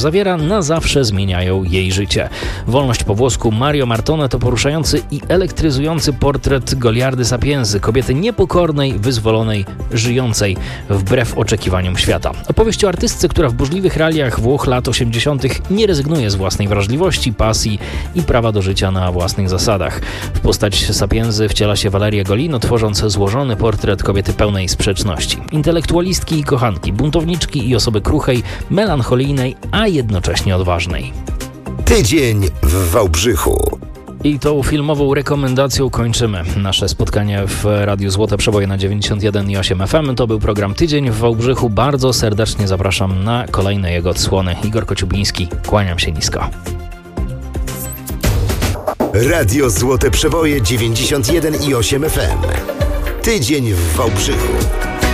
zawiera, na zawsze zmieniają jej życie. Wolność po włosku Mario Martone to poruszający i elektryzujący portret Goliardy Sapiensy, kobiety niepokornej, wyzwolonej, żyjącej wbrew oczekiwaniom świata. Opowieść o artystce, która w burzliwych realiach Włoch lat 80. nie rezygnuje z własnej wrażliwości, pasji i prawa do życia na własnych zasadach. W postać Sapiensy wciela się Valeria Golino, tworząc złożony portret kobiety pełnej sprzeczności. Intelektualistki i kochanki, buntowniczki i osoby kruchej, melancholijnej, a jednocześnie odważnej. Tydzień w Wałbrzychu. I tą filmową rekomendacją kończymy nasze spotkanie w Radiu Złote Przeboje na 91,8 FM. To był program Tydzień w Wałbrzychu. Bardzo serdecznie zapraszam na kolejne jego odsłony. Igor Kociubiński, kłaniam się nisko. Radio Złote Przeboje 91,8 FM. Tydzień w Wałbrzychu.